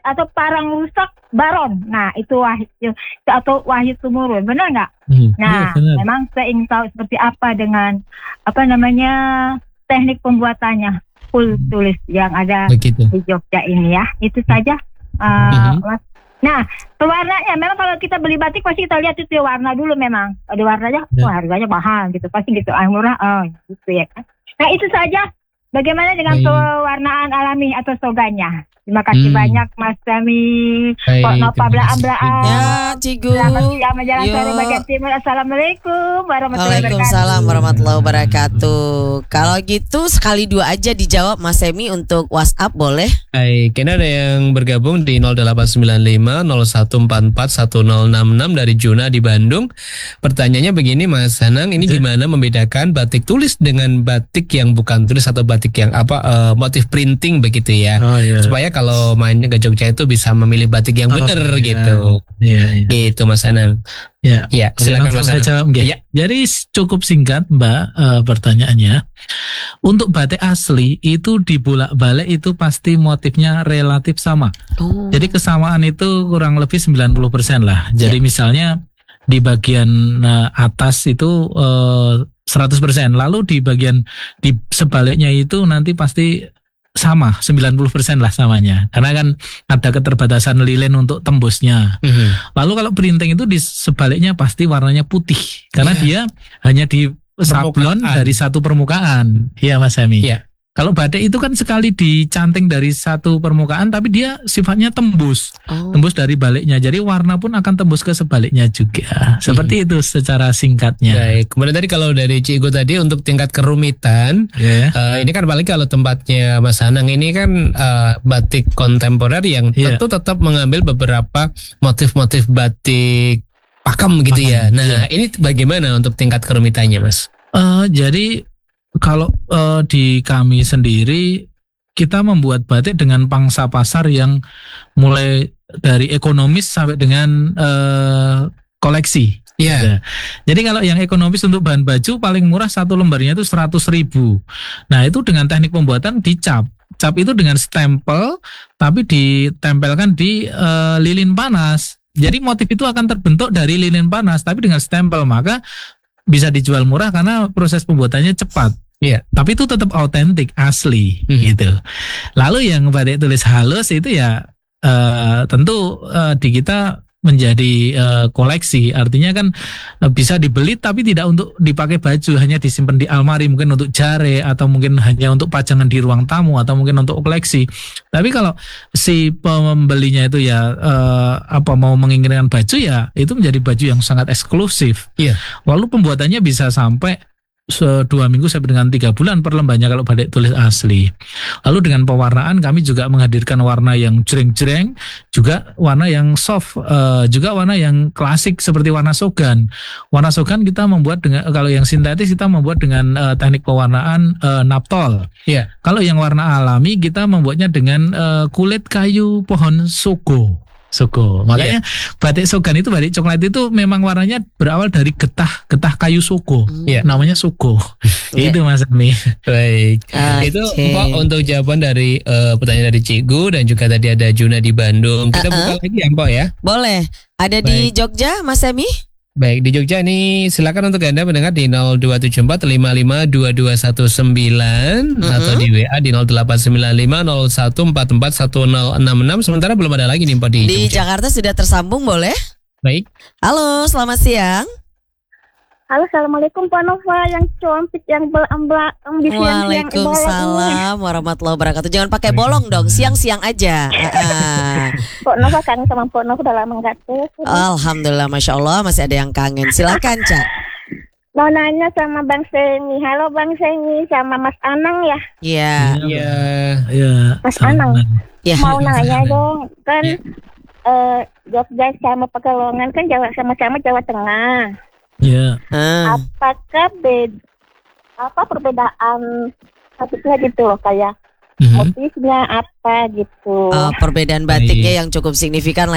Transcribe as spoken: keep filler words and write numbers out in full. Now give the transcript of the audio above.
atau parang rusak baron. Nah, itu Wahyu atau Wahyu Tumurun, benar nggak? Hmm, Nah, iya, benar. memang saya ingin tahu seperti apa dengan apa namanya teknik pembuatannya full tulis yang ada Begitu. di Jogja ini ya. Itu saja. Uh, Mas. Nah, warnanya memang kalau kita beli batik pasti kita lihat itu warna dulu memang. Ada warnanya, Ya. wah harganya mahal gitu. Pasti gitu, ah, murah, oh gitu ya kan. Nah, itu saja. Bagaimana dengan Baik. pewarnaan alami atau sogannya? Terima kasih Hmm. banyak Mas Sami. Baik, Kok Nova terima kasih. Blaan-Blaan. Ya, Cigu. Selamat siang menjelang Yuk. sore bagian timur. Assalamualaikum warahmatullahi wabarakatuh. Waalaikumsalam warahmatullahi wabarakatuh. Kalau gitu sekali dua aja dijawab Mas Semi untuk WhatsApp boleh? Baik, ini ada yang bergabung di nol delapan sembilan lima nol satu empat empat satu nol enam enam dari Juna di Bandung. Pertanyaannya begini Mas Hanang, ini gimana membedakan batik tulis dengan batik yang bukan tulis atau batik yang apa eh, motif printing begitu ya? Oh iya. Supaya kalau mainnya ke Jogja itu bisa memilih batik yang Oh, benar iya. gitu. Iya, iya. Gitu Mas Hanang. Ya. Ya, Oke, silakan langsung Mas saya Hanang. jawab, nggih. Ya. Jadi cukup singkat Mbak eh, pertanyaannya. Untuk batik asli itu dibolak-balik itu pasti motifnya relatif sama. Oh. Jadi kesamaan itu kurang lebih sembilan puluh persen lah. Jadi misalnya di bagian eh, atas itu eh, seratus persen. Lalu di bagian di sebaliknya itu nanti pasti sama sembilan puluh persen lah samanya. Karena kan ada keterbatasan lilin untuk tembusnya. Mhm. Lalu kalau printing itu di sebaliknya pasti warnanya putih karena Iya. dia hanya di sablon Permukaan. dari satu permukaan. Iya Mas Hemi. Iya. Kalau batik itu kan sekali dicanting dari satu permukaan tapi dia sifatnya tembus. Oh. Tembus dari baliknya. Jadi warna pun akan tembus ke sebaliknya juga. Seperti itu secara singkatnya. Baik, kemudian tadi kalau dari Cigo tadi untuk tingkat kerumitan, Ya. eh, ini kan paling kalau tempatnya Mas Hanang ini kan eh, batik kontemporer yang Iya. tentu tetap mengambil beberapa motif-motif batik pakem gitu ya. Pakem, Nah, ini bagaimana untuk tingkat kerumitannya, Mas? Eh, jadi kalau eh, di kami sendiri kita membuat batik dengan pangsa pasar yang mulai dari ekonomis sampai dengan eh, koleksi. Iya. Ya. Jadi kalau yang ekonomis untuk bahan baju paling murah satu lembarnya itu seratus ribu. Nah itu dengan teknik pembuatan dicap. Cap itu dengan stempel tapi ditempelkan di eh, lilin panas. Jadi motif itu akan terbentuk dari lilin panas tapi dengan stempel, maka bisa dijual murah karena proses pembuatannya cepat. Iya. Tapi itu tetap autentik, asli Mhm. gitu. Lalu yang batik tulis halus itu ya eh, tentu eh, di kita menjadi eh, koleksi. Artinya kan eh, bisa dibeli tapi tidak untuk dipakai baju, hanya disimpan di almari, mungkin untuk jare atau mungkin hanya untuk pajangan di ruang tamu atau mungkin untuk koleksi. Tapi kalau si pembelinya itu ya eh, apa mau menginginkan baju ya itu menjadi baju yang sangat eksklusif. Iya. Lalu pembuatannya bisa sampai se- dua minggu sampai dengan tiga bulan per lembarnya kalau batik tulis asli. Lalu dengan pewarnaan kami juga menghadirkan warna yang jreng-jreng, juga warna yang soft, eh, juga warna yang klasik seperti warna sogan. Warna sogan kita membuat dengan, kalau yang sintetis kita membuat dengan eh, teknik pewarnaan eh, naptol. Iya. Kalau yang warna alami kita membuatnya dengan eh, kulit kayu pohon sogo. Sogo. Makanya batik sogan itu, batik coklat itu memang warnanya berawal dari getah getah kayu sogo. Iya. Namanya sogo. Iya. Itu Mas Ami. Baik. Oke. Itu Mpok untuk jawaban dari eh, pertanyaan dari Cigu dan juga tadi ada Juna di Bandung. Kita Uh-uh. buka lagi ya Mpok ya. Boleh. Ada di Jogja Mas Semi? Baik, di Jogja nih silakan untuk Anda mendengar di nol dua tujuh empat lima lima dua dua satu sembilan Mhm. atau di W A di nol delapan sembilan lima nol satu empat empat satu nol enam enam. Sementara belum ada lagi nih Mpok di, Di Jogja. Jakarta sudah tersambung boleh? Baik. Halo, selamat siang. Halo, assalamualaikum Pak Nova yang cantik yang belang-belang di siang-siang Waalaikumsalam warahmatullahi wabarakatuh. Jangan pakai bolong dong, siang-siang aja. Ah, Pak Nova kangen sama Pak Nova udah lama nggak tuh. Alhamdulillah, masya Allah masih ada yang kangen. Silakan Cak. Mau nanya sama Bang Seni. Halo Bang Seni sama Mas Anang ya. Iya. Iya. Ya, Mas sama. Anang. Ya. Mau nanya dong kan Ya. eh, Jogja sama Pekalongan kan Jawa sama-sama Jawa Tengah. Ya. Ah. Apakah beda apa perbedaan motifnya gitu loh kayak Mhm. motifnya apa gitu. Oh, perbedaan batiknya yang cukup signifikan lah